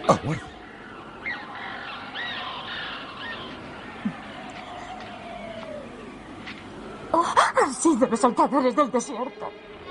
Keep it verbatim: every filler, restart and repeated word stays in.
Ahora. Oh, han sido los saltadores del desierto.